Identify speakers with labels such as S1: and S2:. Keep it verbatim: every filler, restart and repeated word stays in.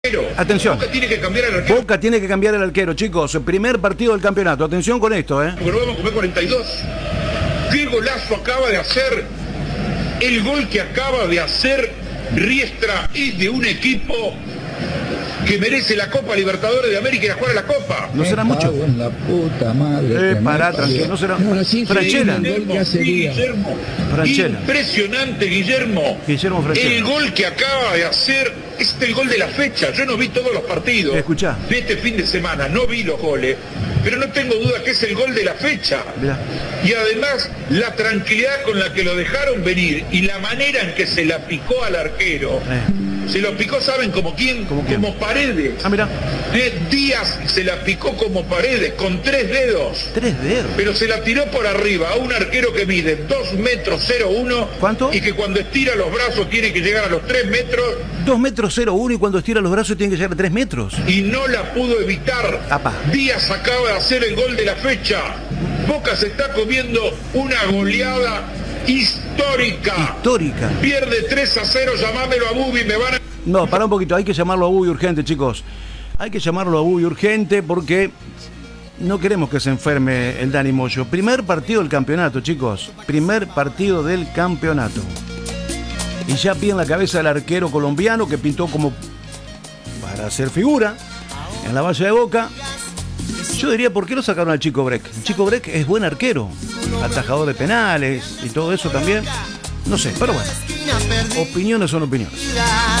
S1: Atención.
S2: Boca tiene que cambiar el arquero.
S1: Boca tiene que cambiar el arquero, chicos. El primer partido del campeonato. Atención con esto, ¿eh?
S2: Pero vamos a comer cuarenta y dos. ¿Qué golazo acaba de hacer? El gol que acaba de hacer Riestra es de un equipo que merece la Copa Libertadores de América y a jugar a la Copa.
S1: No será mucho.
S3: En la puta madre.
S1: Eh, pará, tranquilo. No será.
S3: No, sí,
S1: Franchella.
S3: sí,
S2: Guillermo,
S3: ya
S2: sí,
S3: sería.
S2: Guillermo.
S1: Franchella.
S2: Impresionante, Guillermo.
S1: Guillermo Franchella.
S2: El gol que acaba de hacer es el gol de la fecha. Yo no vi todos los partidos
S1: Escuchá.
S2: de este fin de semana, no vi los goles, pero no tengo duda que es el gol de la fecha.
S1: Mirá.
S2: Y además, la tranquilidad con la que lo dejaron venir y la manera en que se la picó al arquero.
S1: Eh.
S2: Se lo picó, ¿saben como quién?
S1: ¿Como quién?
S2: Como Paredes.
S1: Ah, mirá.
S2: Eh, Díaz se la picó como Paredes, con tres dedos.
S1: Tres dedos.
S2: Pero se la tiró por arriba a un arquero que mide dos metros cero uno.
S1: ¿Cuánto?
S2: Y que cuando estira los brazos tiene que llegar a los tres metros
S1: dos metros cero uno y cuando estira los brazos tiene que llegar a tres metros.
S2: y no la pudo evitar.
S1: Apa.
S2: Díaz acaba de hacer el gol de la fecha. Boca se está comiendo una goleada histórica.
S1: Histórica.
S2: Pierde tres a cero, llamámelo a Bubi, me van a...
S1: No, pará un poquito, hay que llamarlo a Bubi urgente, chicos. Hay que llamarlo a Bubi urgente porque no queremos que se enferme el Dani Moyo. Primer partido del campeonato, chicos. Primer partido del campeonato. Y ya pide en la cabeza el arquero colombiano que pintó como para hacer figura en la valla de Boca. Yo diría, ¿por qué lo sacaron al Chico Breck? El Chico Breck es buen arquero, atajador de penales y todo eso también. No sé, pero bueno. Opiniones son opiniones.